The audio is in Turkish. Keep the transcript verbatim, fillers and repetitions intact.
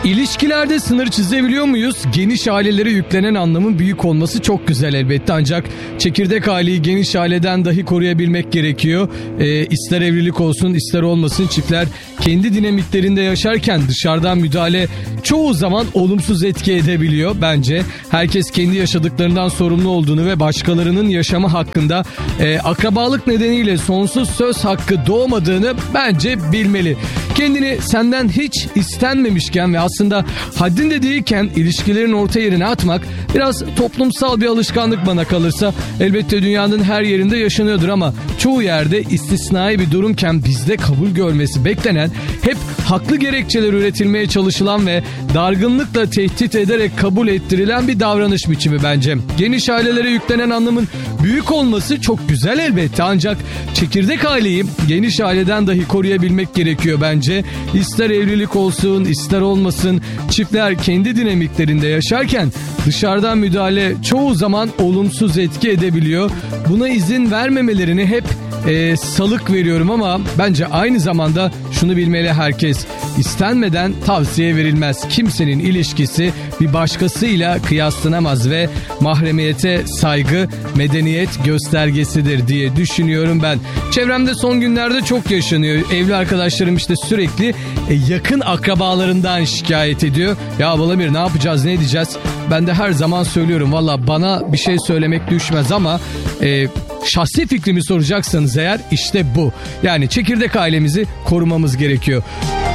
İlişkilerde sınır çizebiliyor muyuz? Geniş ailelere yüklenen anlamın büyük olması çok güzel elbette, ancak çekirdek aileyi geniş aileden dahi koruyabilmek gerekiyor. E, ister evlilik olsun ister olmasın, çiftler kendi dinamiklerinde yaşarken dışarıdan müdahale çoğu zaman olumsuz etki edebiliyor bence. Herkes kendi yaşadıklarından sorumlu olduğunu ve başkalarının yaşamı hakkında e, akrabalık nedeniyle sonsuz söz hakkı doğmadığını bence bilmeli. Kendini senden hiç istenmemişken ve aslında haddinde değilken ilişkilerin orta yerine atmak biraz toplumsal bir alışkanlık bana kalırsa. Elbette dünyanın her yerinde yaşanıyordur ama çoğu yerde istisnai bir durumken bizde kabul görmesi beklenen, hep haklı gerekçeler üretilmeye çalışılan ve dargınlıkla tehdit ederek kabul ettirilen bir davranış biçimi bence. Geniş ailelere yüklenen anlamın büyük olması çok güzel elbette, ancak çekirdek aileyi geniş aileden dahi koruyabilmek gerekiyor bence. İster evlilik olsun ister olmasın, çiftler kendi dinamiklerinde yaşarken dışarıdan müdahale çoğu zaman olumsuz etki edebiliyor. Buna izin vermemelerini hep e, salık veriyorum ama bence aynı zamanda şunu bilmeli herkes: İstenmeden tavsiye verilmez. Kimsenin ilişkisi bir başkasıyla kıyaslanamaz ve mahremiyete saygı medeniyet göstergesidir diye düşünüyorum ben. Çevremde son günlerde çok yaşanıyor. Evli arkadaşlarım işte sürekli yakın akrabalarından şikayet ediyor. Ya Balamir, ne yapacağız, ne edeceğiz? Ben de her zaman söylüyorum, valla bana bir şey söylemek düşmez ama e, şahsi fikrimi soracaksanız eğer işte bu. Yani çekirdek ailemizi korumamız gerekiyor.